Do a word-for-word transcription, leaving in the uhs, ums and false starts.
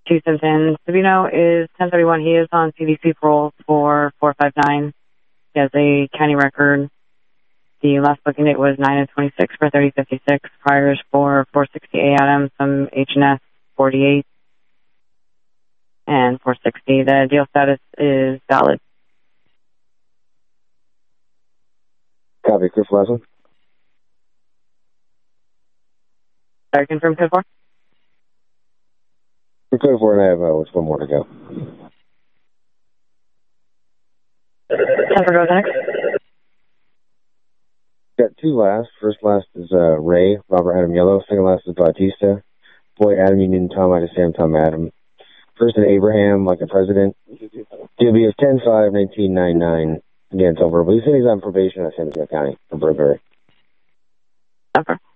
two sent in. Savino is ten thirty-one. He is on C D C parole for four five nine. He has a county record. The last booking date was nine of twenty-six for thirty fifty-six. Priors for four sixty A Adams, some H and S forty-eight, and four sixty. The deal status is valid. Copy. Chris, last one. Sorry, confirm code four? For code four, and I have uh, one more to go. Time for goes next. Got two last. First last is uh, Ray, Robert Adam Yellow. Second last is Bautista. Boy, Adam Union, Tom Ida Sam, Tom Adam. First is Abraham, like a president. D B is ten five nineteen ninety-nine. Again, it's over. But he said he's on probation at San Diego County for burglary. Over.